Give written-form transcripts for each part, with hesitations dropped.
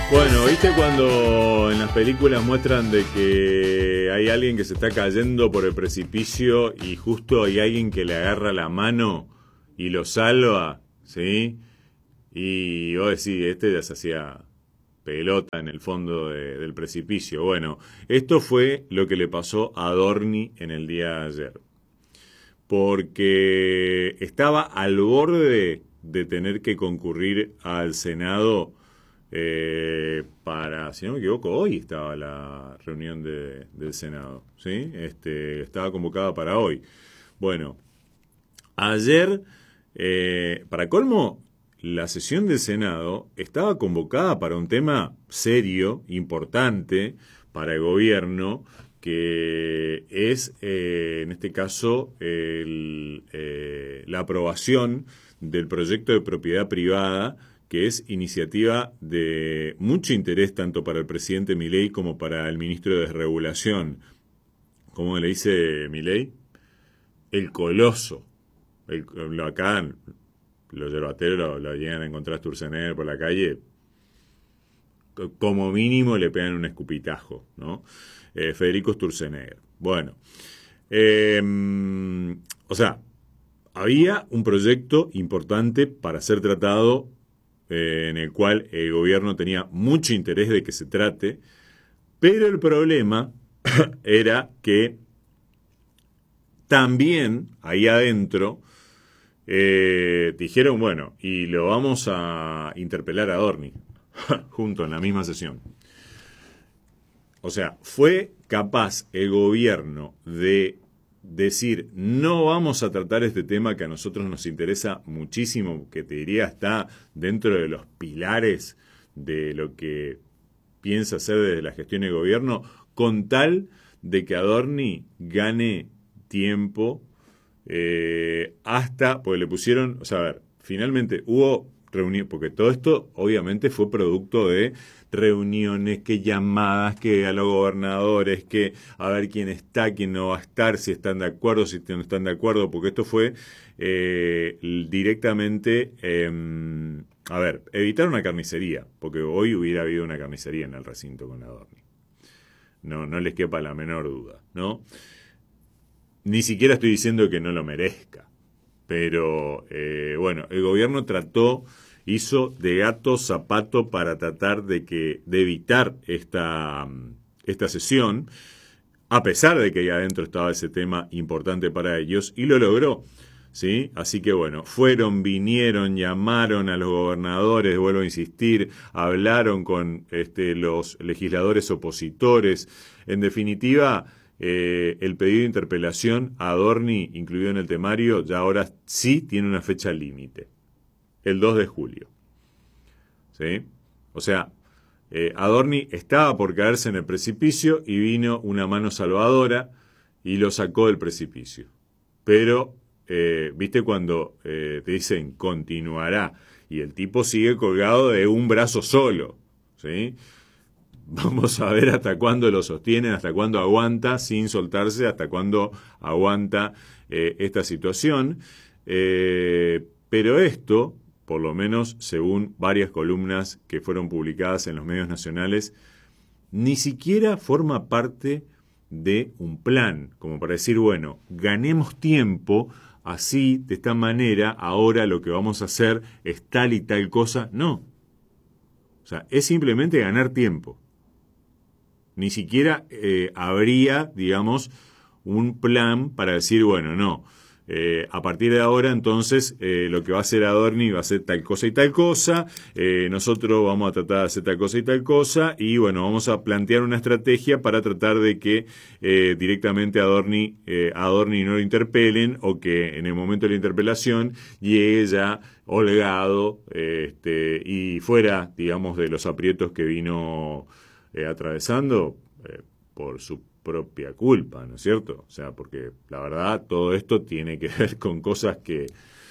Bueno, ¿viste cuando en las películas muestran de que hay alguien que se está cayendo por el precipicio y justo hay alguien que le agarra la mano y lo salva? ¿Sí? Y vos decís, este ya se hacía pelota en el fondo del precipicio. Bueno, esto fue lo que le pasó a Dorni en el día de ayer. Porque estaba al borde de tener que concurrir al Senado para, si no me equivoco, hoy estaba la reunión del Senado, ¿sí? Estaba convocada para hoy. Bueno, ayer, para colmo, la sesión del Senado estaba convocada para un tema serio, importante para el gobierno, que es, en este caso, la aprobación del proyecto de propiedad privada, que es iniciativa de mucho interés tanto para el presidente Milei como para el ministro de Desregulación. ¿Cómo le dice Milei? El coloso. Acá los yerbateros lo llegan a encontrar a Sturzenegger por la calle, como mínimo le pegan un escupitajo, ¿no? Federico Sturzenegger. Bueno, o sea, había un proyecto importante para ser tratado, en el cual el gobierno tenía mucho interés de que se trate, pero el problema era que también ahí adentro dijeron, bueno, y lo vamos a interpelar a Dorni, junto en la misma sesión. O sea, fue capaz el gobierno de decir, no vamos a tratar este tema que a nosotros nos interesa muchísimo, que te diría está dentro de los pilares de lo que piensa hacer desde la gestión de gobierno, con tal de que Adorni gane tiempo hasta, porque le pusieron, o sea, a ver, finalmente hubo reunión, porque todo esto obviamente fue producto de reuniones, que llamadas, que a los gobernadores, que a ver quién está, quién no va a estar, si están de acuerdo, si no están de acuerdo, porque esto fue directamente, a ver, evitar una carnicería, porque hoy hubiera habido una carnicería en el recinto con Adorni. No les quepa la menor duda, ¿no? Ni siquiera estoy diciendo que no lo merezca, pero bueno, el gobierno hizo de gato zapato para tratar de evitar esta sesión, a pesar de que ahí adentro estaba ese tema importante para ellos, y lo logró, ¿sí? Así que bueno, vinieron, llamaron a los gobernadores, vuelvo a insistir, hablaron con los legisladores opositores, en definitiva. El pedido de interpelación a Adorni, incluido en el temario, ya ahora sí tiene una fecha límite, el 2 de julio. ¿Sí? O sea, Adorni estaba por caerse en el precipicio y vino una mano salvadora y lo sacó del precipicio. Pero, ¿viste cuando te dicen continuará? Y el tipo sigue colgado de un brazo solo, ¿sí? Vamos a ver hasta cuándo lo sostienen, hasta cuándo aguanta sin soltarse, hasta cuándo aguanta esta situación. Pero esto, por lo menos según varias columnas que fueron publicadas en los medios nacionales, ni siquiera forma parte de un plan, como para decir, bueno, ganemos tiempo, así, de esta manera, ahora lo que vamos a hacer es tal y tal cosa. No. O sea, es simplemente ganar tiempo. Ni siquiera habría, digamos, un plan para decir, bueno, no, a partir de ahora entonces lo que va a hacer Adorni va a ser tal cosa y tal cosa, nosotros vamos a tratar de hacer tal cosa y tal cosa, y bueno, vamos a plantear una estrategia para tratar de que directamente a Adorni no lo interpelen, o que en el momento de la interpelación llegue ya holgado y fuera, digamos, de los aprietos que vino atravesando por su propia culpa, ¿no es cierto? O sea, porque la verdad todo esto tiene que ver con cosas que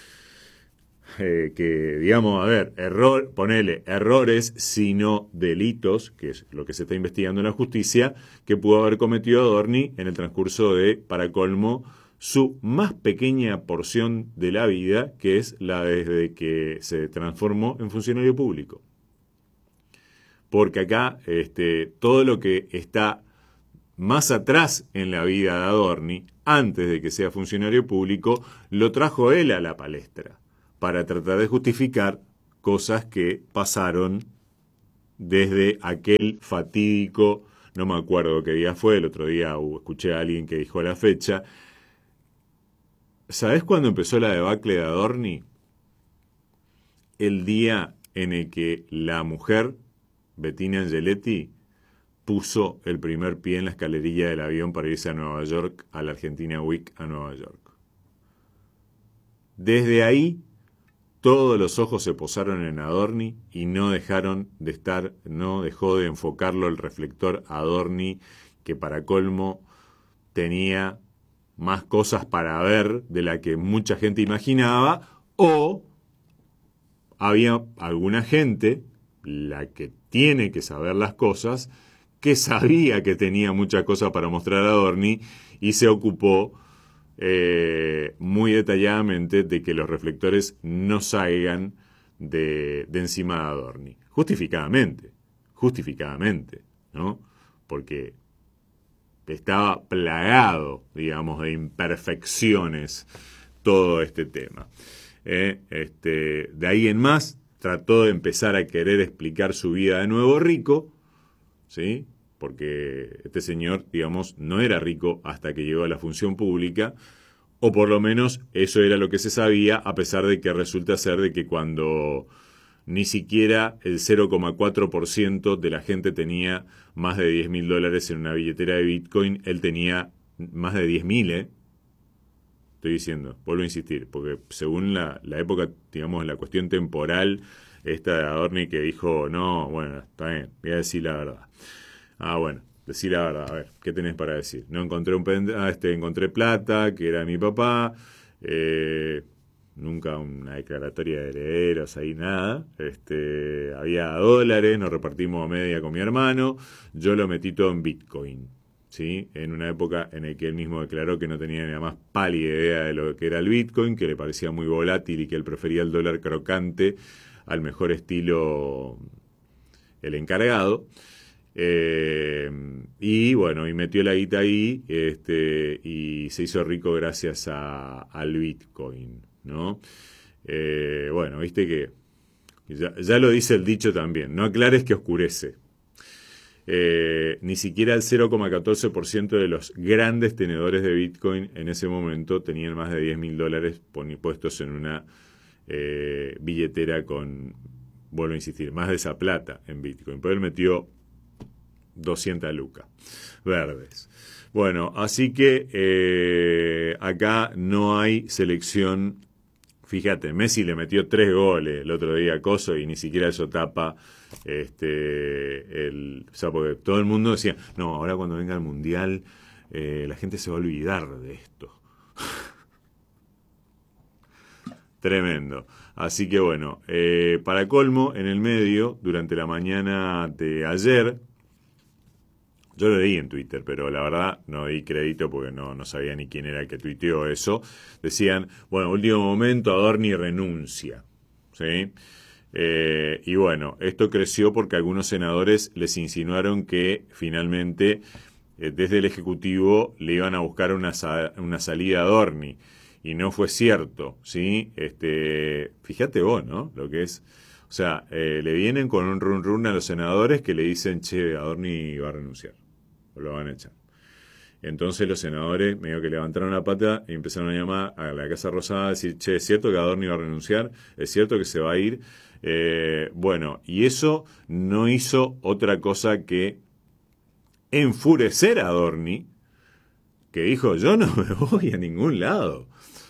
digamos, a ver, ponele errores, sino delitos, que es lo que se está investigando en la justicia, que pudo haber cometido Adorni en el transcurso de, para colmo, su más pequeña porción de la vida, que es la desde que se transformó en funcionario público. porque acá todo lo que está más atrás en la vida de Adorni, antes de que sea funcionario público, lo trajo él a la palestra para tratar de justificar cosas que pasaron desde aquel fatídico, no me acuerdo qué día fue, el otro día escuché a alguien que dijo la fecha. ¿Sabés cuándo empezó la debacle de Adorni? El día en el que la mujer, Bettina Angeletti, puso el primer pie en la escalerilla del avión para irse a Nueva York, a la Argentina Week a Nueva York. Desde ahí, todos los ojos se posaron en Adorni y no dejaron de estar, no dejó de enfocarlo el reflector Adorni, que para colmo tenía más cosas para ver de la que mucha gente imaginaba, o había alguna gente, la que tiene que saber las cosas, que sabía que tenía muchas cosas para mostrar a Adorni y se ocupó muy detalladamente de que los reflectores no salgan de encima de Adorni. Justificadamente, ¿no? Porque estaba plagado, digamos, de imperfecciones todo este tema. De ahí en más, trató de empezar a querer explicar su vida de nuevo rico, ¿sí? Porque este señor, digamos, no era rico hasta que llegó a la función pública, o por lo menos eso era lo que se sabía, a pesar de que resulta ser de que cuando ni siquiera el 0,4% de la gente tenía más de $10.000 en una billetera de Bitcoin, él tenía más de 10.000, Estoy diciendo, vuelvo a insistir, porque según la época, digamos, la cuestión temporal, esta de Adorni que dijo, no, bueno, está bien, voy a decir la verdad. Bueno, decí la verdad, a ver, ¿qué tenés para decir? No encontré encontré plata, que era de mi papá, nunca una declaratoria de herederos, ahí nada, había dólares, nos repartimos a media con mi hermano, yo lo metí todo en Bitcoin, ¿sí? En una época en la que él mismo declaró que no tenía ni la más pálida idea de lo que era el Bitcoin, que le parecía muy volátil y que él prefería el dólar crocante al mejor estilo el encargado. Y bueno, y metió la guita ahí y se hizo rico gracias al Bitcoin, ¿no? Bueno, viste que ya lo dice el dicho también, no aclares que oscurece. Ni siquiera el 0,14% de los grandes tenedores de Bitcoin en ese momento tenían más de $10.000 puestos en una billetera con, vuelvo a insistir, más de esa plata en Bitcoin. Pero él metió 200 lucas verdes. Bueno, así que acá no hay selección. Fíjate, Messi le metió 3 goles el otro día a Coso y ni siquiera eso tapa o sea, porque todo el mundo decía, no, ahora cuando venga el Mundial la gente se va a olvidar de esto. Tremendo. Así que bueno, para colmo, en el medio, durante la mañana de ayer, yo lo leí en Twitter, pero la verdad no di crédito porque no sabía ni quién era el que tuiteó eso. Decían, bueno, último momento, Adorni renuncia, ¿sí? Y bueno, esto creció porque algunos senadores les insinuaron que finalmente desde el Ejecutivo le iban a buscar una salida a Adorni. Y no fue cierto, ¿sí? Fíjate vos, ¿no? Lo que es. O sea, le vienen con un run run a los senadores que le dicen, che, Adorni va a renunciar. O lo van a echar. Entonces los senadores medio que levantaron la pata y empezaron a llamar a la Casa Rosada a decir, che, ¿es cierto que Adorni va a renunciar? ¿Es cierto que se va a ir? Bueno, y eso no hizo otra cosa que enfurecer a Adorni, que dijo, yo no me voy a ningún lado.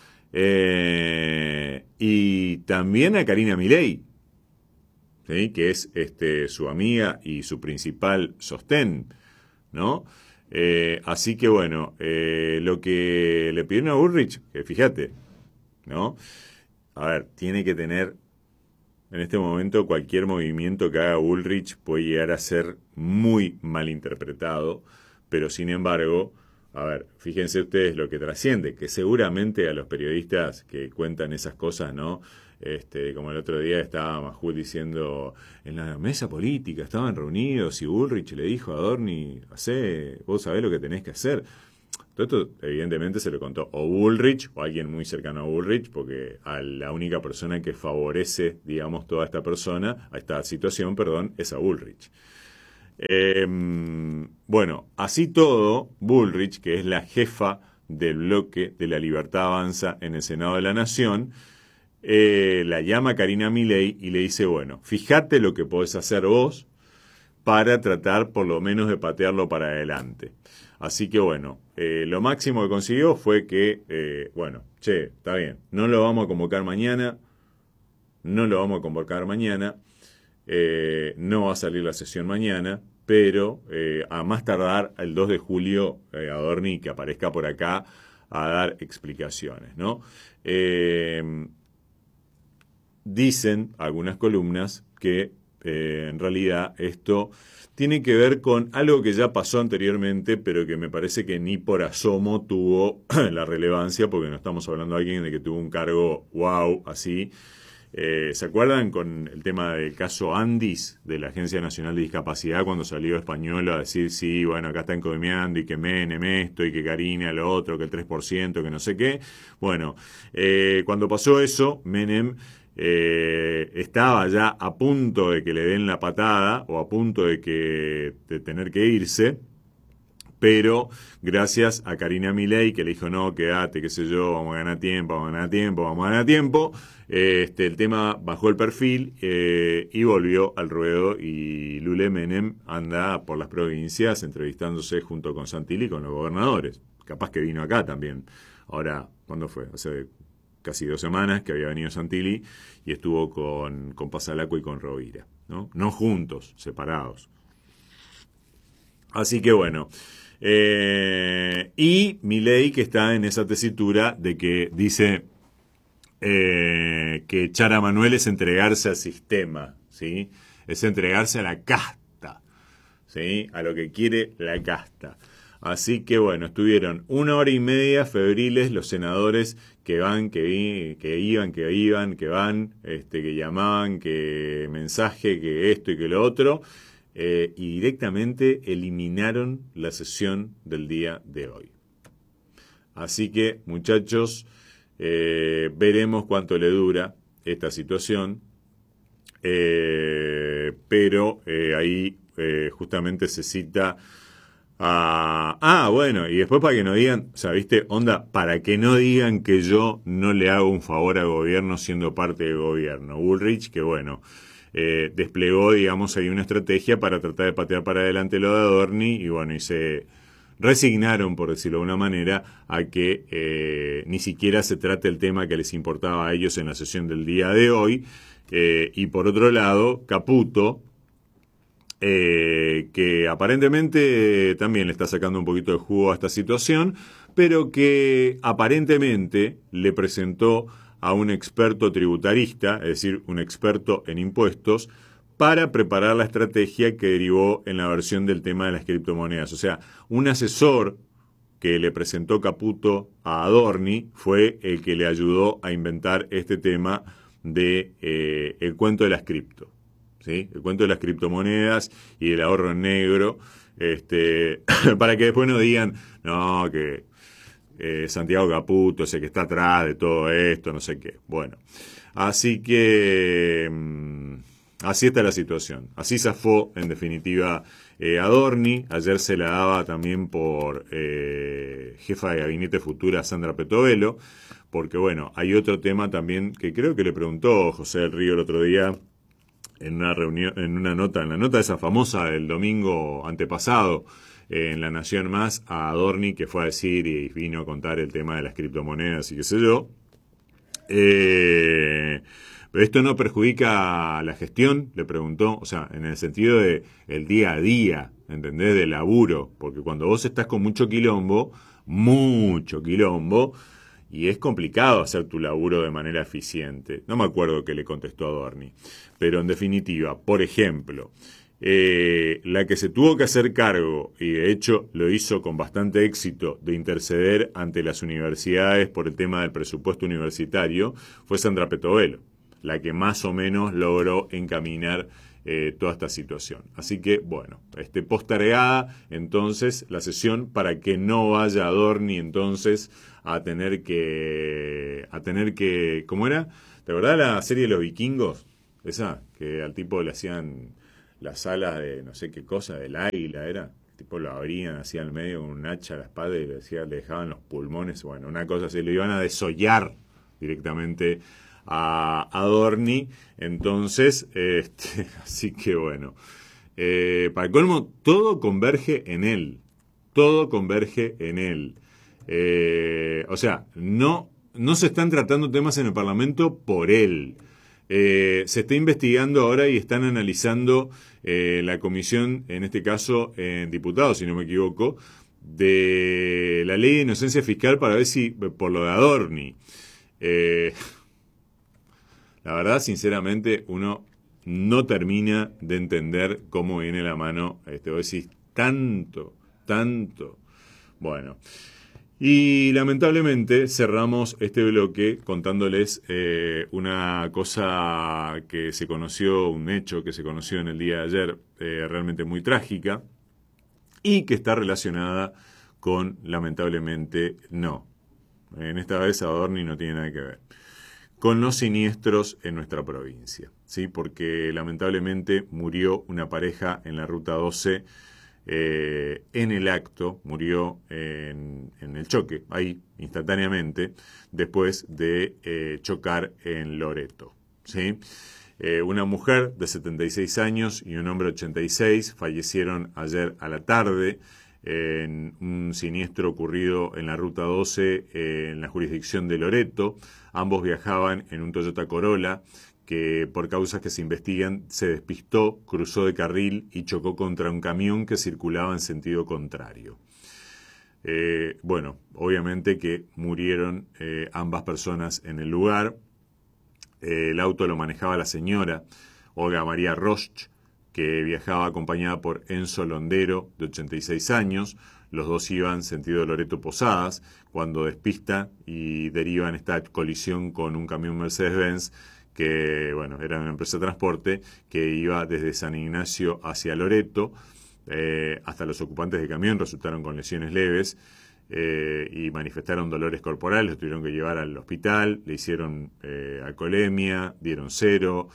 Y también a Karina Milei, ¿sí? Que es su amiga y su principal sostén, ¿no? Así que bueno, lo que le pidieron a Bullrich, que fíjate, ¿no? A ver, tiene que tener, en este momento, cualquier movimiento que haga Bullrich puede llegar a ser muy mal interpretado, pero sin embargo, a ver, fíjense ustedes lo que trasciende, que seguramente a los periodistas que cuentan esas cosas, ¿no? Como el otro día estaba Majul diciendo, en la mesa política estaban reunidos y Bullrich le dijo a Adorni, vos sabés lo que tenés que hacer. Todo esto evidentemente se lo contó o Bullrich o alguien muy cercano a Bullrich, porque a la única persona que favorece, digamos, toda esta situación, es a Bullrich. Bueno, así todo, Bullrich, que es la jefa del bloque de La Libertad Avanza en el Senado de la Nación, la llama Karina Milei y le dice, bueno, fíjate lo que podés hacer vos para tratar por lo menos de patearlo para adelante. Así que bueno, lo máximo que consiguió fue que, está bien, no lo vamos a convocar mañana, no va a salir la sesión mañana, pero a más tardar el 2 de julio, Adorni que aparezca por acá a dar explicaciones, ¿no? Dicen algunas columnas que en realidad esto tiene que ver con algo que ya pasó anteriormente, pero que me parece que ni por asomo tuvo la relevancia, porque no estamos hablando de alguien de que tuvo un cargo wow, así. ¿Se acuerdan con el tema del caso Andis de la Agencia Nacional de Discapacidad, cuando salió Español a decir, sí, bueno, acá está encomiando y que Menem esto y que Karina lo otro, que el 3%, que no sé qué? Bueno, cuando pasó eso, Menem estaba ya a punto de que le den la patada o a punto de tener que irse, pero gracias a Karina Milei, que le dijo, no, quédate, qué sé yo, vamos a ganar tiempo, el tema bajó el perfil y volvió al ruedo, y Lule Menem anda por las provincias entrevistándose junto con Santilli con los gobernadores. Capaz que vino acá también. Ahora, ¿cuándo fue? Hace casi 2 semanas que había venido Santilli y estuvo con Pasalaco y con Rovira, ¿no? No juntos, separados. Así que bueno, y Milei, que está en esa tesitura de que dice que echar a Manuel es entregarse al sistema, ¿sí? Es entregarse a la casta, ¿sí? A lo que quiere la casta. Así que bueno, estuvieron 1 hora y media febriles los senadores que van, que iban, que llamaban, que mensaje, que esto y que lo otro. Y directamente eliminaron la sesión del día de hoy. Así que, muchachos, veremos cuánto le dura esta situación, pero ahí justamente se cita bueno, y después para que no digan, o sea, ¿viste? Onda, para que no digan que yo no le hago un favor al gobierno siendo parte del gobierno. Bullrich, que bueno, desplegó, digamos, ahí una estrategia para tratar de patear para adelante lo de Adorni, y bueno, y se resignaron, por decirlo de una manera, a que ni siquiera se trate el tema que les importaba a ellos en la sesión del día de hoy. Y por otro lado, Caputo, que aparentemente también le está sacando un poquito de jugo a esta situación, pero que aparentemente le presentó a un experto tributarista, es decir, un experto en impuestos, para preparar la estrategia que derivó en la versión del tema de las criptomonedas. O sea, un asesor que le presentó Caputo a Adorni fue el que le ayudó a inventar este tema de el cuento de las cripto, ¿sí? El cuento de las criptomonedas y el ahorro en negro, para que después no digan, no, que Santiago Caputo es el que está atrás de todo esto, no sé qué. Bueno, así que así está la situación. Así zafó, en definitiva, Adorni. Ayer se la daba también por jefa de gabinete futura Sandra Petovelo, porque bueno, hay otro tema también que creo que le preguntó José del Río el otro día en una reunión, en la nota esa famosa del domingo antepasado, en La Nación Más, a Adorni, que fue a decir y vino a contar el tema de las criptomonedas y qué sé yo. Pero esto no perjudica la gestión, le preguntó, o sea, en el sentido de el día a día, ¿entendés? Del laburo, porque cuando vos estás con mucho quilombo, y es complicado hacer tu laburo de manera eficiente. No me acuerdo qué le contestó Adorni, pero en definitiva, por ejemplo, la que se tuvo que hacer cargo, y de hecho lo hizo con bastante éxito, de interceder ante las universidades por el tema del presupuesto universitario, fue Sandra Petovelo. la que más o menos logró encaminar toda esta situación. Así que, bueno, postergada entonces la sesión para que no vaya Adorni entonces a tener que, ¿cómo era? ¿Te acordás la serie de los vikingos? Esa, que al tipo le hacían las alas de no sé qué cosa, del águila, era. El tipo lo abrían así al medio con un hacha a la espalda y le dejaban los pulmones, bueno, una cosa así, lo iban a desollar directamente a Adorni. Entonces, así que bueno. Para el colmo, todo converge en él. Todo converge en él. O sea, no se están tratando temas en el Parlamento por él. Se está investigando ahora y están analizando la comisión, en este caso en diputados, si no me equivoco, de la ley de inocencia fiscal para ver si, por lo de Adorni. La verdad, sinceramente, uno no termina de entender cómo viene la mano. Vos decís, tanto. Bueno. Y lamentablemente cerramos este bloque contándoles una cosa que se conoció, un hecho que se conoció en el día de ayer, realmente muy trágica, y que está relacionada con, lamentablemente, no. En esta vez Adorni no tiene nada que ver. Con los siniestros en nuestra provincia, ¿sí? Porque lamentablemente murió una pareja en la Ruta 12 en el acto, murió en el choque, ahí instantáneamente, después de chocar en Loreto, ¿sí? Una mujer de 76 años y un hombre de 86 fallecieron ayer a la tarde en un siniestro ocurrido en la Ruta 12 en la jurisdicción de Loreto. Ambos viajaban en un Toyota Corolla que por causas que se investigan se despistó, cruzó de carril y chocó contra un camión que circulaba en sentido contrario. Bueno, obviamente que murieron ambas personas en el lugar. El auto lo manejaba la señora Olga María Roch, que viajaba acompañada por Enzo Londero, de 86 años. Los dos iban sentido Loreto Posadas, cuando despista y derivan esta colisión con un camión Mercedes-Benz, que bueno, era una empresa de transporte, que iba desde San Ignacio hacia Loreto. Hasta los ocupantes del camión resultaron con lesiones leves y manifestaron dolores corporales, los tuvieron que llevar al hospital, le hicieron alcoholemia, dieron 0.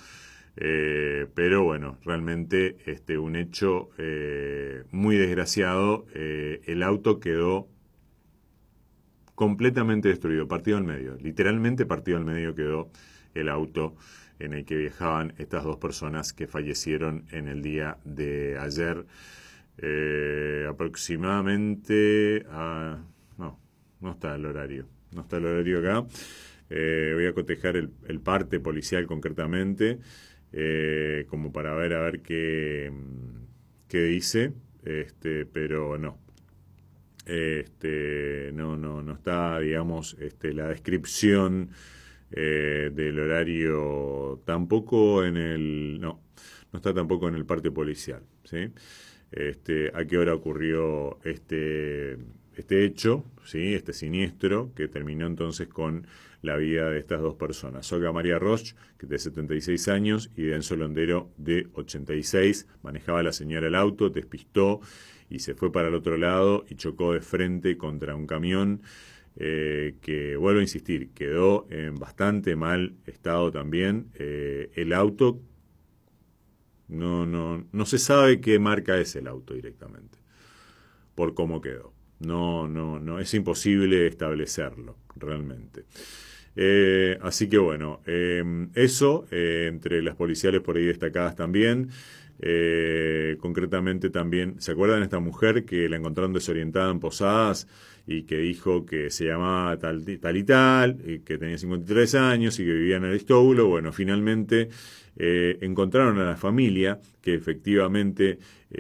Pero bueno, realmente un hecho muy desgraciado. El auto quedó completamente destruido, partido al medio, literalmente partido al medio quedó el auto en el que viajaban estas dos personas que fallecieron en el día de ayer, aproximadamente no está el horario acá. Voy a cotejar el parte policial concretamente, como para ver a ver qué dice, pero no. No está, digamos, la descripción del horario tampoco en el... No está tampoco en el parte policial, ¿sí? A qué hora ocurrió este hecho, ¿sí? Este siniestro que terminó entonces con la vida de estas dos personas. Olga María Roch, que de 76 años, y Enzo Londero, de 86. Manejaba la señora el auto, despistó y se fue para el otro lado y chocó de frente contra un camión que, vuelvo a insistir, quedó en bastante mal estado también. El auto, no se sabe qué marca es el auto directamente, por cómo quedó. No, es imposible establecerlo, realmente. Así que bueno, eso, entre las policiales por ahí destacadas también. Concretamente también, ¿se acuerdan de esta mujer que la encontraron desorientada en Posadas y que dijo que se llamaba tal y tal, y que tenía 53 años y que vivía en Aristóbulo? Bueno, finalmente encontraron a la familia que efectivamente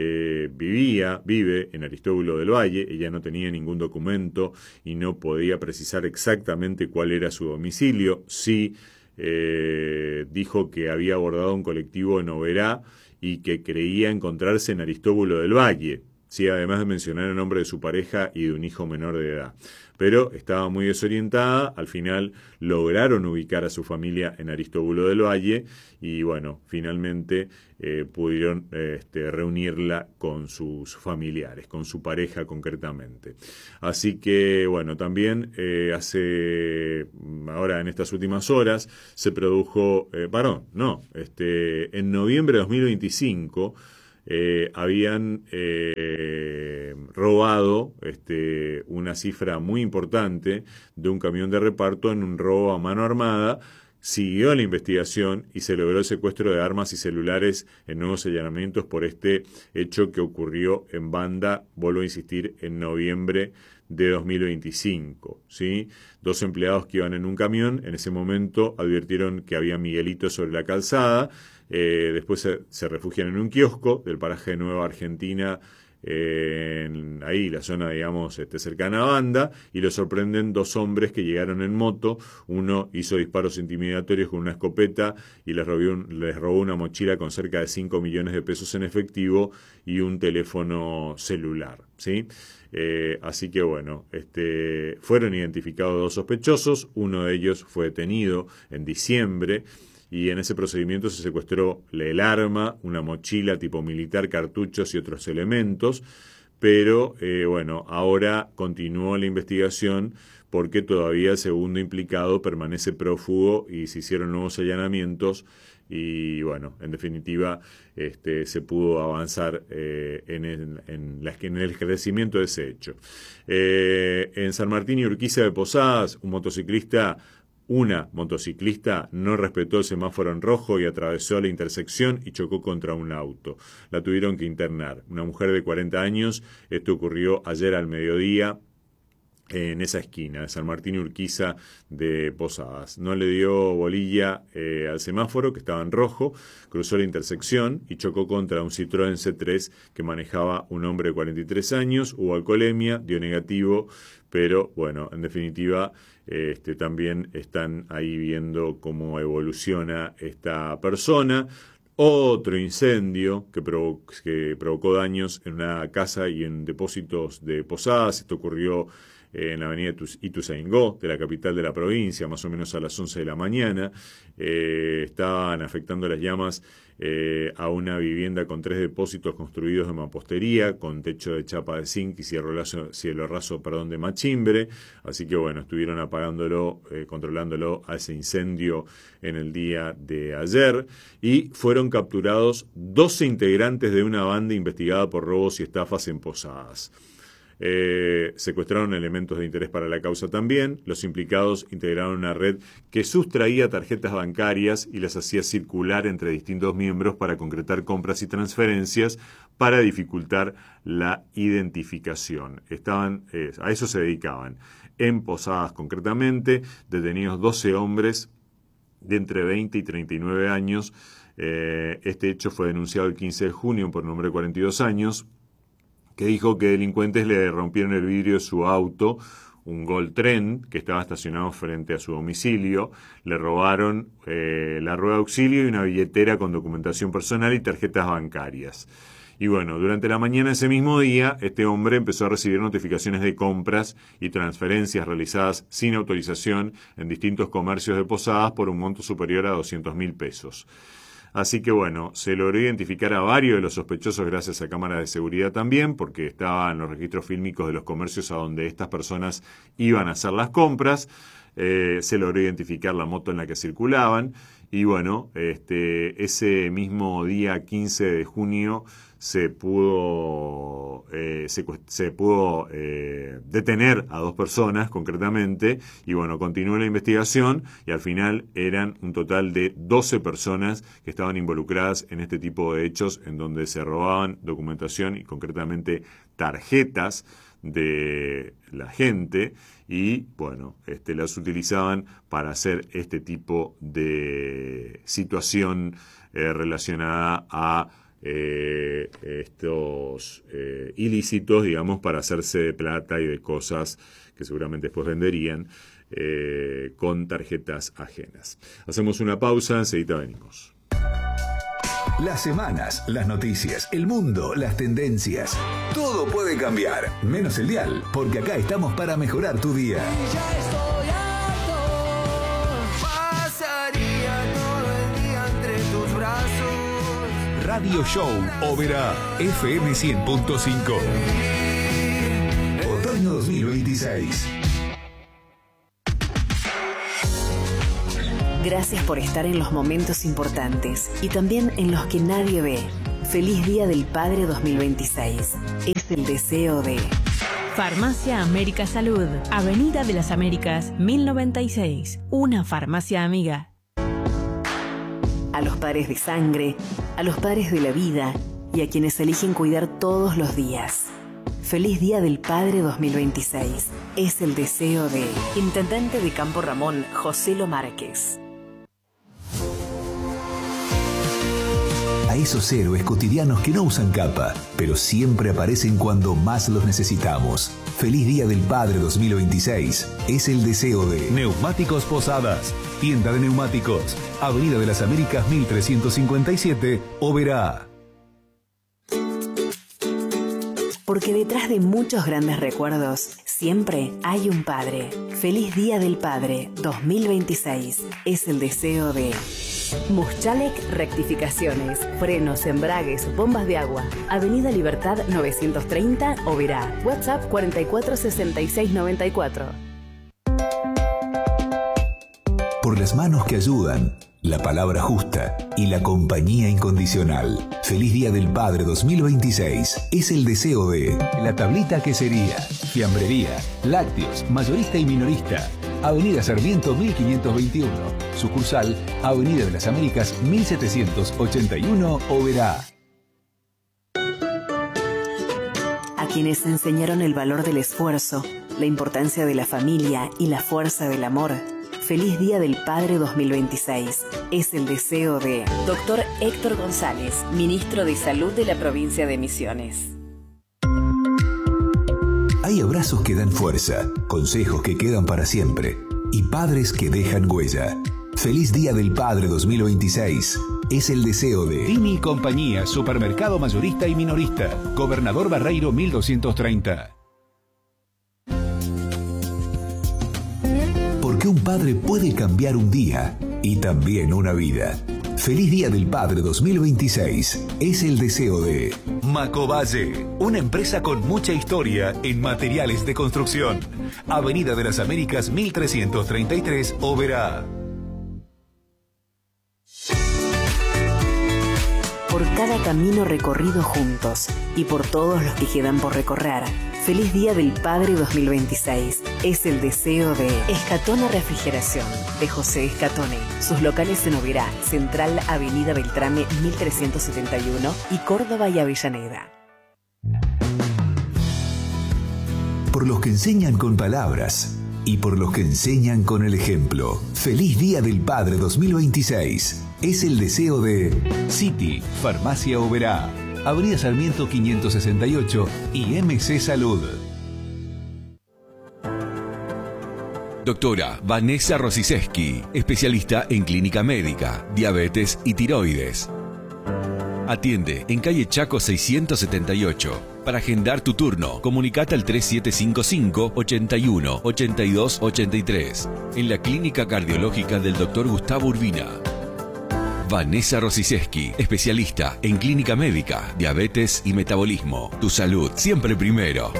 vive en Aristóbulo del Valle. Ella no tenía ningún documento y no podía precisar exactamente cuál era su domicilio. Sí dijo que había abordado un colectivo en Oberá y que creía encontrarse en Aristóbulo del Valle. ¿sí? Además de mencionar el nombre de su pareja y de un hijo menor de edad. Pero estaba muy desorientada, al final lograron ubicar a su familia en Aristóbulo del Valle y bueno, finalmente pudieron reunirla con sus familiares, con su pareja concretamente. Así que bueno, también ahora en estas últimas horas se produjo, en noviembre de 2025 habían robado una cifra muy importante de un camión de reparto en un robo a mano armada. Siguió la investigación y se logró el secuestro de armas y celulares en nuevos allanamientos por este hecho que ocurrió en Banda, vuelvo a insistir, en noviembre de 2025, ¿sí? 2 empleados que iban en un camión, en ese momento advirtieron que había miguelitos sobre la calzada, después se refugian en un kiosco del paraje de Nueva Argentina, ahí la zona, digamos, cercana a Banda, y lo sorprenden 2 hombres que llegaron en moto. Uno hizo disparos intimidatorios con una escopeta y les robó una mochila con cerca de 5 millones de pesos en efectivo y un teléfono celular, ¿sí? Así que bueno, fueron identificados 2 sospechosos, uno de ellos fue detenido en diciembre y en ese procedimiento se secuestró el arma, una mochila tipo militar, cartuchos y otros elementos, pero bueno, ahora continuó la investigación porque todavía el segundo implicado permanece prófugo y se hicieron nuevos allanamientos y bueno, en definitiva se pudo avanzar en el esclarecimiento de ese hecho. En San Martín y Urquiza de Posadas, una motociclista no respetó el semáforo en rojo y atravesó la intersección y chocó contra un auto. La tuvieron que internar. Una mujer de 40 años, esto ocurrió ayer al mediodía en esa esquina de San Martín y Urquiza de Posadas. No le dio bolilla al semáforo, que estaba en rojo, cruzó la intersección y chocó contra un Citroën C3 que manejaba un hombre de 43 años, hubo alcoholemia, dio negativo, pero bueno, en definitiva también están ahí viendo cómo evoluciona esta persona. Otro incendio que provocó daños en una casa y en depósitos de Posadas. Esto ocurrió en la avenida Ituzaingó, de la capital de la provincia, más o menos a las 11 de la mañana. Estaban afectando las llamas a una vivienda con 3 depósitos construidos de mampostería, con techo de chapa de zinc y cielo raso de machimbre. Así que bueno, estuvieron apagándolo, controlándolo a ese incendio en el día de ayer. Y fueron capturados 12 integrantes de una banda investigada por robos y estafas en Posadas. Secuestraron elementos de interés para la causa también. Los implicados integraron una red que sustraía tarjetas bancarias y las hacía circular entre distintos miembros para concretar compras y transferencias para dificultar la identificación. A eso se dedicaban. En Posadas concretamente, detenidos 12 hombres de entre 20 y 39 años. Este hecho fue denunciado el 15 de junio por un hombre de 42 años, que dijo que delincuentes le rompieron el vidrio de su auto, un Gol Trend, que estaba estacionado frente a su domicilio. Le robaron la rueda de auxilio y una billetera con documentación personal y tarjetas bancarias. Y bueno, durante la mañana de ese mismo día, este hombre empezó a recibir notificaciones de compras y transferencias realizadas sin autorización en distintos comercios de Posadas por un monto superior a 200.000 pesos. Así que bueno, se logró identificar a varios de los sospechosos gracias a cámaras de seguridad también, porque estaban los registros fílmicos de los comercios a donde estas personas iban a hacer las compras. Se logró identificar la moto en la que circulaban y bueno, ese mismo día 15 de junio se pudo detener a 2 personas concretamente y bueno, continuó la investigación y al final eran un total de 12 personas que estaban involucradas en este tipo de hechos en donde se robaban documentación y concretamente tarjetas de la gente y bueno, las utilizaban para hacer este tipo de situación relacionada a estos ilícitos, digamos, para hacerse de plata y de cosas que seguramente después venderían con tarjetas ajenas. Hacemos una pausa, enseguida venimos. Las semanas, las noticias, el mundo, las tendencias. Todo puede cambiar, menos el dial, porque acá estamos para mejorar tu día. Ya estoy harto, pasaría todo el día entre tus brazos. Radio Show Oberá, FM 100.5. Otoño 2026. Gracias por estar en los momentos importantes y también en los que nadie ve. Feliz Día del Padre 2026. Es el deseo de... Farmacia América Salud, Avenida de las Américas, 1096. Una farmacia amiga. A los padres de sangre, a los padres de la vida y a quienes eligen cuidar todos los días. Feliz Día del Padre 2026. Es el deseo de... Intendente de Campo Ramón, José Lo Márquez. A esos héroes cotidianos que no usan capa, pero siempre aparecen cuando más los necesitamos. Feliz Día del Padre 2026. Es el deseo de... Neumáticos Posadas. Tienda de neumáticos. Avenida de las Américas 1357, Oberá. Porque detrás de muchos grandes recuerdos, siempre hay un padre. Feliz Día del Padre 2026. Es el deseo de... Muschalek Rectificaciones, frenos, embragues, bombas de agua. Avenida Libertad 930, Oberá. WhatsApp 446694. Por las manos que ayudan, la palabra justa y la compañía incondicional. Feliz Día del Padre 2026. Es el deseo de... La Tablita Quesería, Fiambrería, Lácteos, Mayorista y Minorista. Avenida Sarmiento 1521. Sucursal, Avenida de las Américas 1781, Oberá. A quienes enseñaron el valor del esfuerzo, la importancia de la familia y la fuerza del amor. Feliz Día del Padre 2026. Es el deseo de... Dr. Héctor González, Ministro de Salud de la Provincia de Misiones. Hay abrazos que dan fuerza, consejos que quedan para siempre y padres que dejan huella. Feliz Día del Padre 2026. Es el deseo de... Tini Compañía, Supermercado Mayorista y Minorista. Gobernador Barreiro 1230. Porque un padre puede cambiar un día y también una vida. Feliz Día del Padre 2026. Es el deseo de... Macovalle, una empresa con mucha historia en materiales de construcción. Avenida de las Américas 1333, Oberá. Por cada camino recorrido juntos y por todos los que quedan por recorrer. Feliz Día del Padre 2026. Es el deseo de... Escatona Refrigeración, de José Escatone. Sus locales en Oberá, Central, Avenida Beltrame 1371 y Córdoba y Avellaneda. Por los que enseñan con palabras y por los que enseñan con el ejemplo. Feliz Día del Padre 2026. Es el deseo de... City, Farmacia Oberá. Avenida Sarmiento 568 y MC Salud. Doctora Vanessa Rosiszewski, especialista en clínica médica, diabetes y tiroides. Atiende en calle Chaco 678. Para agendar tu turno, comunicate al 3755 81 82 83 en la clínica cardiológica del Dr. Gustavo Urbina. Vanessa Rosiszewski, especialista en clínica médica, diabetes y metabolismo. Tu salud siempre primero.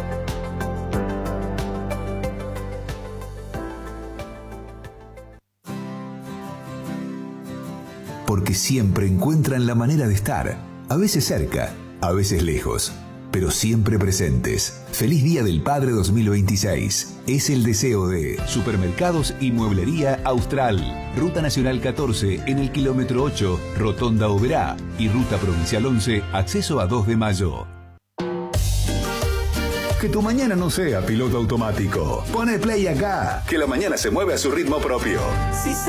Porque siempre encuentran la manera de estar, a veces cerca, a veces lejos, pero siempre presentes. Feliz Día del Padre 2026. Es el deseo de... Supermercados y Mueblería Austral. Ruta Nacional 14 en el kilómetro 8, Rotonda Oberá. Y Ruta Provincial 11, acceso a 2 de mayo. Que tu mañana no sea piloto automático. Pone play acá, que la mañana se mueve a su ritmo propio. Si